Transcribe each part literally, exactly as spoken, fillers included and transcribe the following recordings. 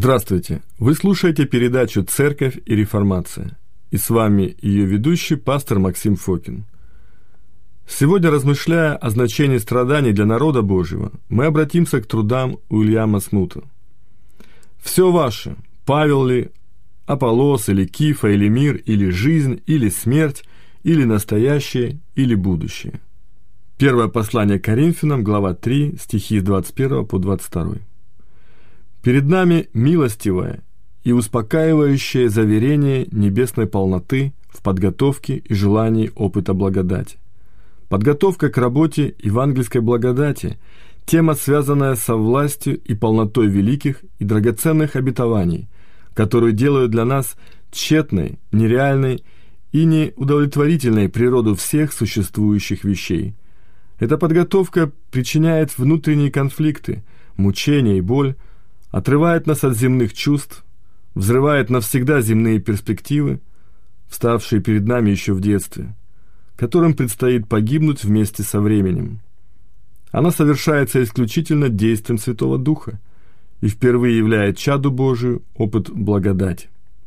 Здравствуйте! Вы слушаете передачу «Церковь и реформация». И с вами ее ведущий, пастор Максим Фокин. Сегодня, размышляя о значении страданий для народа Божьего, мы обратимся к трудам Уильяма Смута. «Все ваше, Павел ли, Аполлос или Кифа, или мир, или жизнь, или смерть, или настоящее, или будущее». Первое послание к Коринфянам, глава три, стихи с двадцать первого по двадцать второй. Перед нами милостивое и успокаивающее заверение небесной полноты в подготовке и желании опыта благодати. Подготовка к работе евангельской благодати – тема, связанная со властью и полнотой великих и драгоценных обетований, которые делают для нас тщетной, нереальной и неудовлетворительной природу всех существующих вещей. Эта подготовка причиняет внутренние конфликты, мучения и боль, отрывает нас от земных чувств, взрывает навсегда земные перспективы, вставшие перед нами еще в детстве, которым предстоит погибнуть вместе со временем. Она совершается исключительно действием Святого Духа и впервые являет чаду Божию опыт благодати.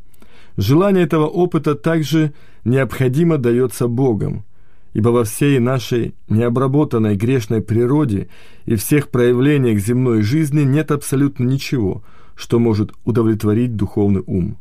Желание этого опыта также необходимо дается Богом, ибо во всей нашей необработанной грешной природе и всех проявлениях земной жизни нет абсолютно ничего, что может удовлетворить духовный ум.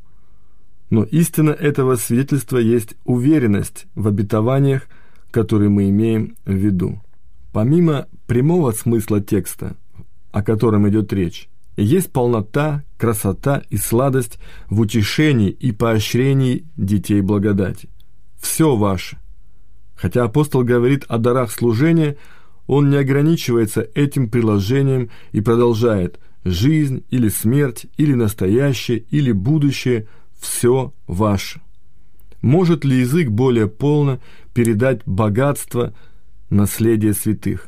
Но истина этого свидетельства есть уверенность в обетованиях, которые мы имеем в виду. Помимо прямого смысла текста, о котором идет речь, есть полнота, красота и сладость в утешении и поощрении детей благодати. Все ваше. Хотя апостол говорит о дарах служения, он не ограничивается этим приложением и продолжает: «Жизнь или смерть, или настоящее, или будущее – все ваше». Может ли язык более полно передать богатство наследия святых?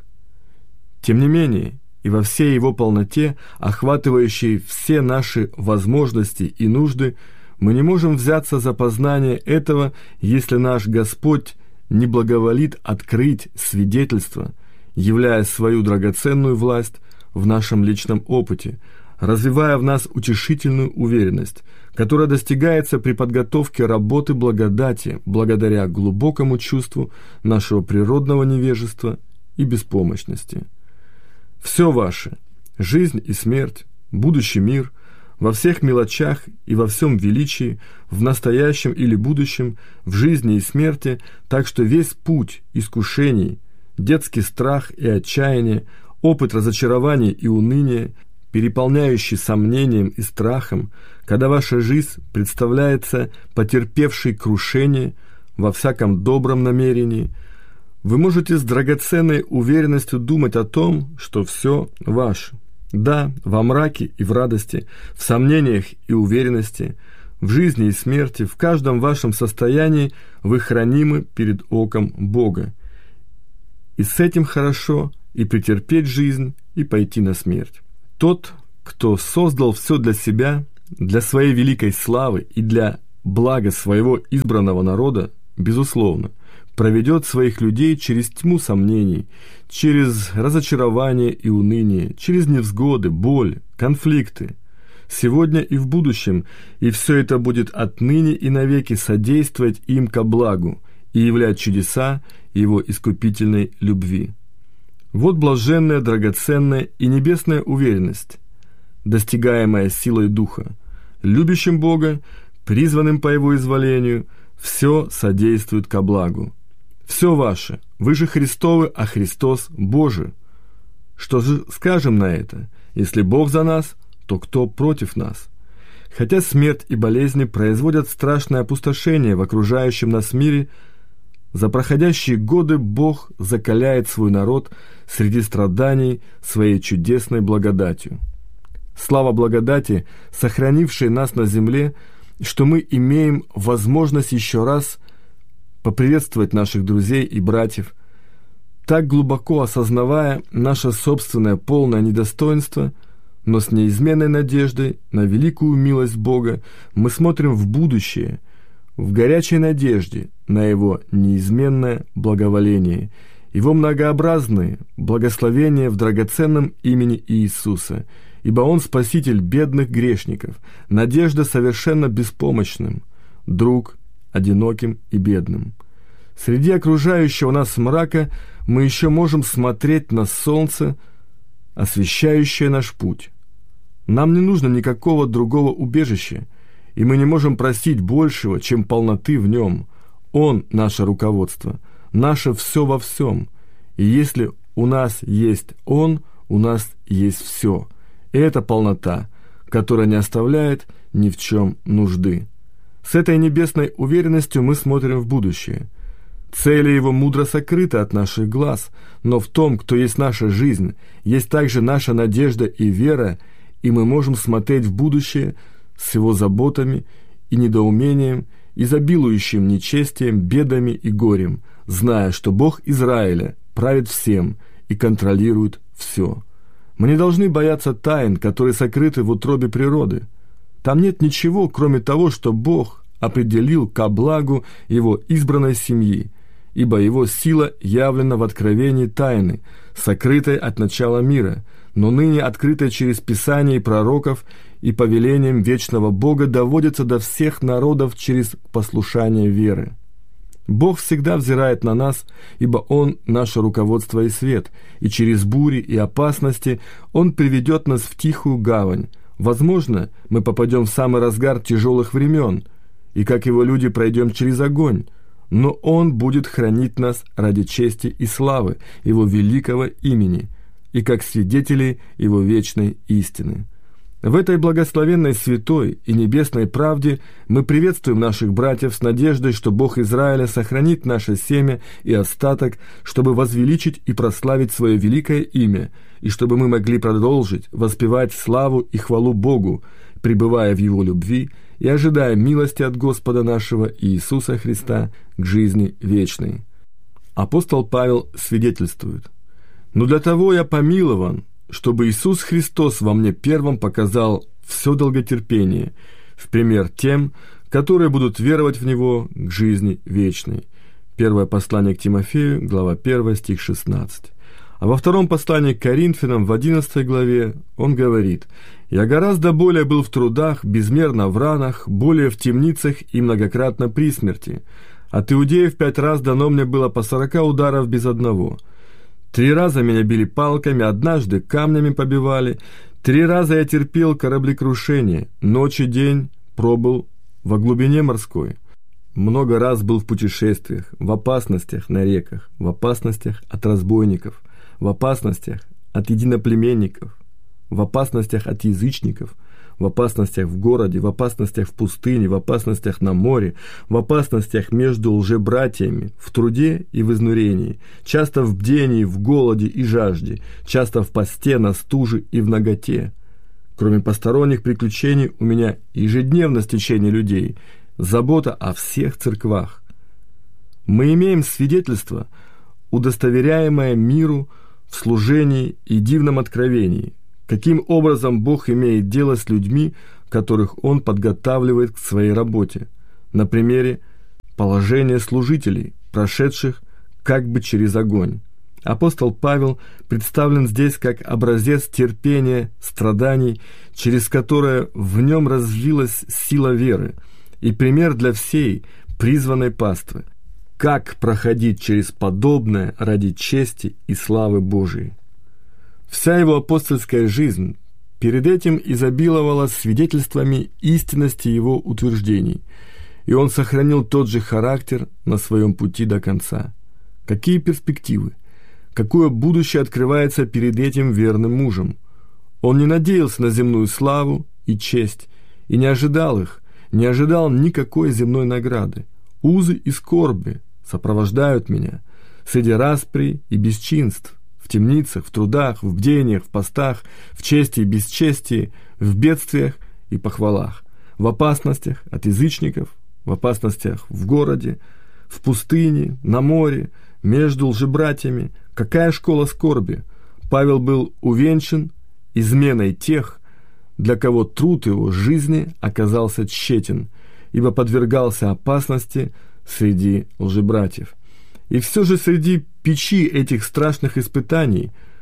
Тем не менее, и во всей его полноте, охватывающей все наши возможности и нужды, мы не можем взяться за познание этого, если наш Господь не благоволит открыть свидетельство, являя свою драгоценную власть в нашем личном опыте, развивая в нас утешительную уверенность, которая достигается при подготовке работы благодати благодаря глубокому чувству нашего природного невежества и беспомощности. Все ваше – жизнь и смерть, будущий мир – во всех мелочах и во всем величии, в настоящем или будущем, в жизни и смерти, так что весь путь искушений, детский страх и отчаяние, опыт разочарования и уныния, переполняющий сомнением и страхом, когда ваша жизнь представляется потерпевшей крушение во всяком добром намерении, вы можете с драгоценной уверенностью думать о том, что все ваше. Да, во мраке и в радости, в сомнениях и уверенности, в жизни и смерти, в каждом вашем состоянии вы хранимы перед оком Бога. И с этим хорошо и претерпеть жизнь, и пойти на смерть. Тот, кто создал все для себя, для своей великой славы и для блага своего избранного народа, безусловно, проведет своих людей через тьму сомнений, через разочарование и уныние, через невзгоды, боль, конфликты, сегодня и в будущем, и все это будет отныне и навеки содействовать им ко благу и являть чудеса его искупительной любви. Вот блаженная, драгоценная и небесная уверенность, достигаемая силой Духа, любящим Бога, призванным по Его изволению, все содействует ко благу. Все ваше, вы же Христовы, а Христос Божий. Что же скажем на это? Если Бог за нас, то кто против нас? Хотя смерть и болезни производят страшное опустошение в окружающем нас мире, за проходящие годы Бог закаляет свой народ среди страданий своей чудесной благодатью. Слава благодати, сохранившей нас на земле, что мы имеем возможность еще раз поприветствовать наших друзей и братьев, так глубоко осознавая наше собственное полное недостоинство, но с неизменной надеждой на великую милость Бога мы смотрим в будущее, в горячей надежде на Его неизменное благоволение, Его многообразные благословения в драгоценном имени Иисуса ибо Он спаситель бедных грешников, надежда совершенно беспомощным, друг одиноким и бедным. Среди окружающего нас мрака мы еще можем смотреть на солнце, освещающее наш путь. Нам не нужно никакого другого убежища, и мы не можем просить большего, чем полноты в Нем. Он – наше руководство, наше все во всем. И если у нас есть Он, у нас есть все. И это полнота, которая не оставляет ни в чем нужды. С этой небесной уверенностью мы смотрим в будущее. Цели Его мудро сокрыты от наших глаз, но в том, кто есть наша жизнь, есть также наша надежда и вера, и мы можем смотреть в будущее с Его заботами и недоумением, изобилующим нечестием, бедами и горем, зная, что Бог Израиля правит всем и контролирует все. Мы не должны бояться тайн, которые сокрыты в утробе природы. Там нет ничего, кроме того, что Бог определил ко благу Его избранной семьи, ибо Его сила явлена в откровении тайны, сокрытой от начала мира, но ныне открытой через Писание и пророков, и повелением вечного Бога доводится до всех народов через послушание веры. Бог всегда взирает на нас, ибо Он – наше руководство и свет, и через бури и опасности Он приведет нас в тихую гавань. Возможно, мы попадем в самый разгар тяжелых времен, и, как Его люди, пройдем через огонь, но Он будет хранить нас ради чести и славы Его великого имени, и как свидетелей Его вечной истины. В этой благословенной святой и небесной правде мы приветствуем наших братьев с надеждой, что Бог Израиля сохранит наше семя и остаток, чтобы возвеличить и прославить свое великое имя, и чтобы мы могли продолжить воспевать славу и хвалу Богу, пребывая в Его любви и ожидая милости от Господа нашего Иисуса Христа к жизни вечной. Апостол Павел свидетельствует: «Но для того я помилован, чтобы Иисус Христос во мне первым показал все долготерпение, в пример тем, которые будут веровать в Него к жизни вечной». Первое послание к Тимофею, глава первая, стих шестнадцать. А во втором послании к Коринфянам, в одиннадцатой главе, он говорит: «Я гораздо более был в трудах, безмерно в ранах, более в темницах и многократно при смерти. От иудеев пять раз дано мне было по сорока ударов без одного. Три раза меня били палками, однажды камнями побивали. Три раза я терпел кораблекрушение, ночь и день пробыл во глубине морской. Много раз был в путешествиях, в опасностях на реках, в опасностях от разбойников, в опасностях от единоплеменников, в опасностях от язычников, в опасностях в городе, в опасностях в пустыне, в опасностях на море, в опасностях между лжебратьями, в труде и в изнурении, часто в бдении, в голоде и жажде, часто в посте, на стуже и в наготе. Кроме посторонних приключений у меня ежедневно стечение людей, забота о всех церквах. Мы имеем свидетельство, удостоверяемое миру в служении и дивном откровении, каким образом Бог имеет дело с людьми, которых Он подготавливает к своей работе, на примере положения служителей, прошедших как бы через огонь. Апостол Павел представлен здесь как образец терпения, страданий, через которое в нем развилась сила веры, и пример для всей призванной паствы, как проходить через подобное ради чести и славы Божией. Вся его апостольская жизнь перед этим изобиловала свидетельствами истинности его утверждений, и он сохранил тот же характер на своем пути до конца. Какие перспективы? Какое будущее открывается перед этим верным мужем? Он не надеялся на земную славу и честь, и не ожидал их, не ожидал никакой земной награды. Узы и скорби сопровождают меня среди распри и бесчинств, в темницах, в трудах, в бдениях, в постах, в чести и бесчестии, в бедствиях и похвалах, в опасностях от язычников, в опасностях в городе, в пустыне, на море, между лжебратьями. Какая школа скорби! Павел был увенчан изменой тех, для кого труд его жизни оказался тщетен, ибо подвергался опасности среди лжебратьев. И все же среди печи этих страшных испытаний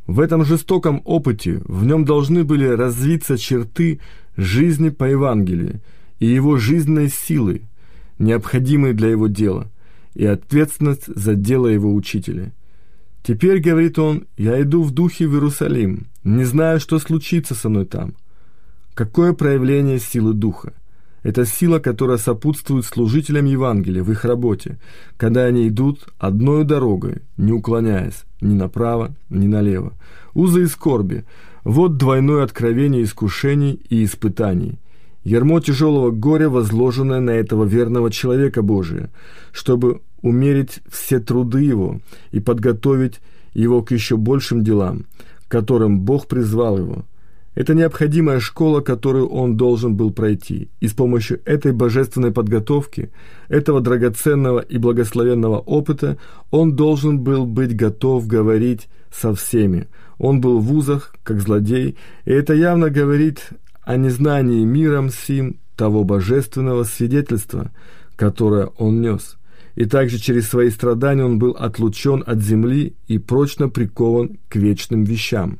В этом жестоком опыте в нем должны были развиться черты жизни по Евангелию и его жизненной силы, необходимые для его дела, и ответственность за дело его учителя. «Теперь, — говорит он, — я иду в духе в Иерусалим, не знаю, что случится со мной там». Какое проявление силы духа! Это сила, которая сопутствует служителям Евангелия в их работе, когда они идут одной дорогой, не уклоняясь ни направо, ни налево. Узы и скорби – вот двойное откровение искушений и испытаний. Ярмо тяжелого горя, возложенное на этого верного человека Божия, чтобы умерить все труды его и подготовить его к еще большим делам, к которым Бог призвал его. Это необходимая школа, которую он должен был пройти, и с помощью этой божественной подготовки, этого драгоценного и благословенного опыта, он должен был быть готов говорить со всеми. Он был в узах, как злодей, и это явно говорит о незнании миром сим того божественного свидетельства, которое он нес. И также через свои страдания он был отлучен от земли и прочно прикован к вечным вещам.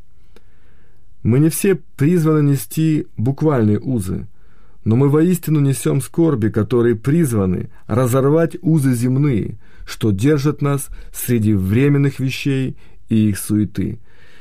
Мы не все призваны нести буквальные узы, но мы воистину несем скорби, которые призваны разорвать узы земные, что держат нас среди временных вещей и их суеты.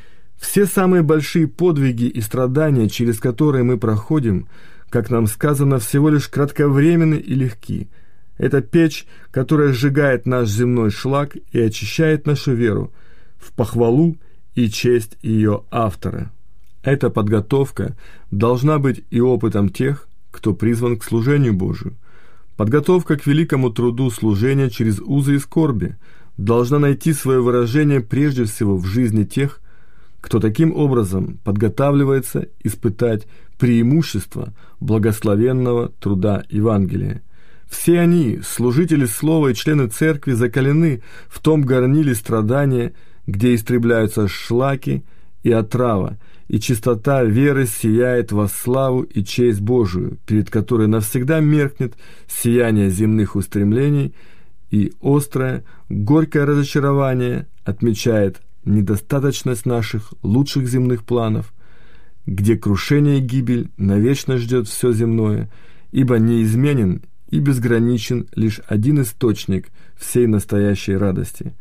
Все самые большие подвиги и страдания, через которые мы проходим, как нам сказано, всего лишь кратковременны и легки. Это печь, которая сжигает наш земной шлак и очищает нашу веру в похвалу и честь ее автора. Эта подготовка должна быть и опытом тех, кто призван к служению Божию. Подготовка к великому труду служения через узы и скорби должна найти свое выражение прежде всего в жизни тех, кто таким образом подготавливается испытать преимущество благословенного труда Евангелия. Все они, служители слова и члены церкви, закалены в том горниле страдания, где истребляются шлаки и отрава, и чистота веры сияет во славу и честь Божию, перед которой навсегда меркнет сияние земных устремлений, и острое, горькое разочарование отмечает недостаточность наших лучших земных планов, где крушение и гибель навечно ждет все земное, ибо неизменен и безграничен лишь один источник всей настоящей радости.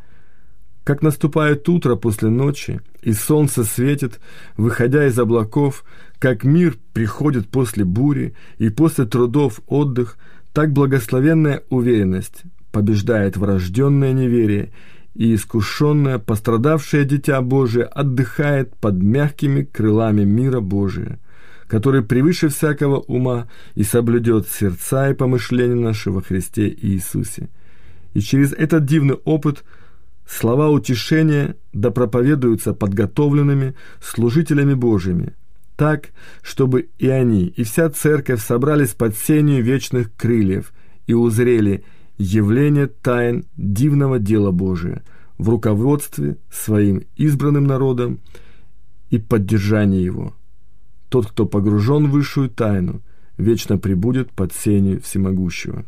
Как наступает утро после ночи, и солнце светит, выходя из облаков, как мир приходит после бури, и после трудов отдых, так благословенная уверенность побеждает врожденное неверие, и искушенное, пострадавшее дитя Божие отдыхает под мягкими крылами мира Божия, который превыше всякого ума и соблюдет сердца и помышления наши во Христе Иисусе. И через этот дивный опыт слова утешения да проповедуются подготовленными служителями Божьими, так, чтобы и они, и вся церковь собрались под сенью вечных крыльев и узрели явление тайн дивного дела Божия в руководстве своим избранным народом и поддержании его. Тот, кто погружен в высшую тайну, вечно пребудет под сенью всемогущего.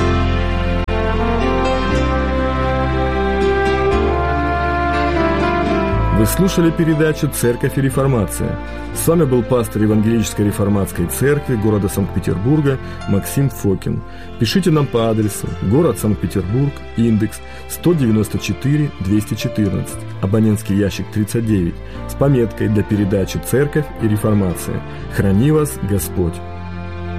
Вы слушали передачу «Церковь и реформация». С вами был пастор Евангелической реформатской церкви города Санкт-Петербурга Максим Фокин. Пишите нам по адресу: город Санкт-Петербург, индекс сто девяносто четыре двести четырнадцать, абонентский ящик тридцать девять, с пометкой для передачи «Церковь и реформация». Храни вас Господь!